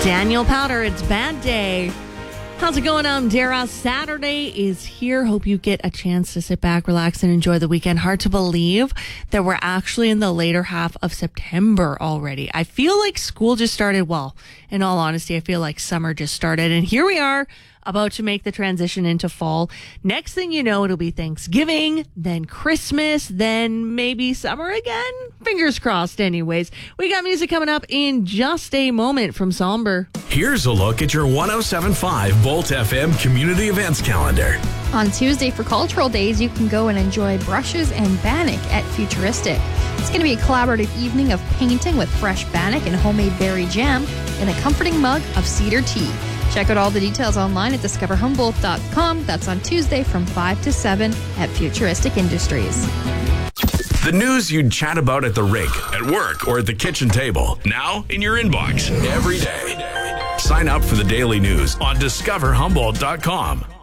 Daniel Powder, it's Bad Day. How's it going? I'm Dara. Saturday is here. Hope you get a chance to sit back, relax, and enjoy the weekend. Hard to believe that we're actually in the later half of September already. I feel like school just started. Well, in all honesty, I feel like summer just started. And here we are, about to make the transition into fall. Next thing you know, it'll be Thanksgiving, then Christmas, then maybe summer again. Fingers crossed anyways. We got music coming up in just a moment from Somber. Here's a look at your 107.5 Volt FM community events calendar. On Tuesday for Cultural Days, you can go and enjoy brushes and bannock at Futuristic. It's going to be a collaborative evening of painting with fresh bannock and homemade berry jam in a comforting mug of cedar tea. Check out all the details online at discoverhumboldt.com. That's on Tuesday from 5 to 7 at Futuristic Industries. The news you'd chat about at the rink, at work, or at the kitchen table. Now in your inbox every day. Sign up for the daily news on discoverhumboldt.com.